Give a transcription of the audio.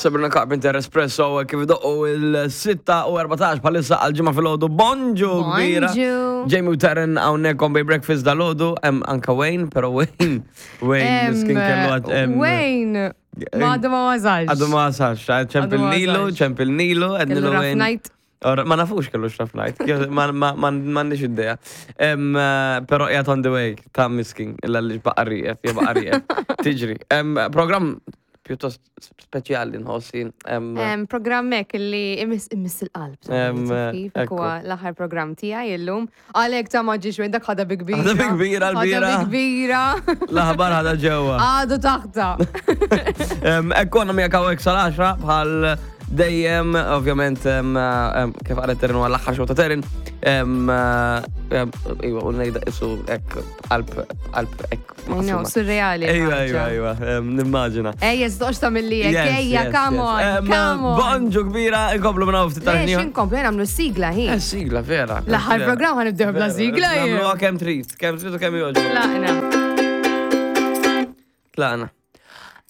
Sabrina Carpenter Espresso kif doqqu il-6 u 14 bħalissa għal-ġimgħa fil-ħodu. Bonġu kbira. Jamie u Taryn hawnhekk Bombay Breakfast dal-ħodu. Hemm anke Wayne, però Wayne miskin kellu Wayne. Ma għadu ma wasalx. Għadu ma wasalx. ċempil Nilu. Kellu rough night. Ma nafux kellu rough night. Ma nix id-deja. Però qiegħed on the way ta' miskin il-għalli baqarijiet. Tiġri. Program pjuttost speċjali nħossin. Programmek li imiss il-qalb. Kif l-aħħar program tiegħi illum. Għalhekk ta' ma ġiex dak ħada bi kbira. Ħada bi kbira l-bira. Ħada bi kbira. L-aħbar ħada ġewwa. Għadu taħta. Ekkonna miegħek hawnhekk sal-10 bħal dejjem, ovvjament, kif għalet Taryn u għall-axħar xew ta' Taryn, unnejda isu ek, qalb ek. No, surreali. Ejwa, nimmaġina. Ejja, zdoċ ta' mill-li, ejja, come on. Bonġu kbira, inkomplu minna ufti tal-ħnija. Inkomplu, għamlu sigla, hi. Sigla, vera. L-aħħar program għanibdew bla sigla, Għamlu kem trit u kem joġu. Tlaqna. Tlaqna.